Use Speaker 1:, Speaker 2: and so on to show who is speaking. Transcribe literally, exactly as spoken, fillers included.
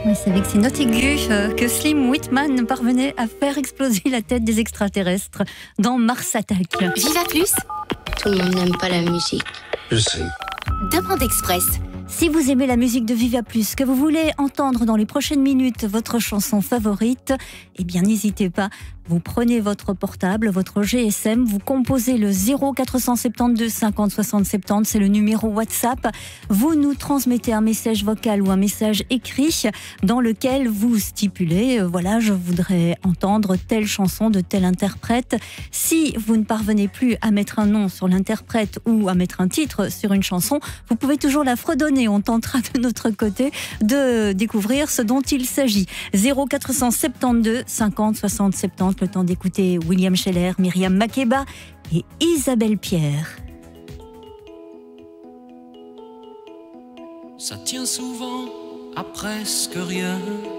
Speaker 1: Oui, c'est avec ses notes aiguës euh, que Slim Whitman parvenait à faire exploser la tête des extraterrestres dans Mars Attack.
Speaker 2: Viva Plus,
Speaker 3: Tout le monde n'aime pas la musique.
Speaker 4: Je sais.
Speaker 2: Demande Express.
Speaker 1: Si vous aimez la musique de Viva Plus, que vous voulez entendre dans les prochaines minutes votre chanson favorite, eh bien n'hésitez pas. Vous prenez votre portable, votre G S M, vous composez le zéro quatre cent soixante-douze cinquante soixante soixante, c'est le numéro WhatsApp. Vous nous transmettez un message vocal ou un message écrit dans lequel vous stipulez, euh, voilà, je voudrais entendre telle chanson de tel interprète. Si vous ne parvenez plus à mettre un nom sur l'interprète ou à mettre un titre sur une chanson, vous pouvez toujours la fredonner. On tentera de notre côté de découvrir ce dont il s'agit. zéro quatre cent soixante-douze cinquante soixante soixante, le temps d'écouter William Scheller, Myriam Makeba et Isabelle Pierre.
Speaker 5: Ça tient souvent à presque rien.